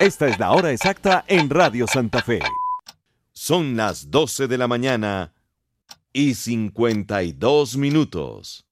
Esta es la hora exacta en Radio Santa Fe. Son las 12 de la mañana y 52 minutos.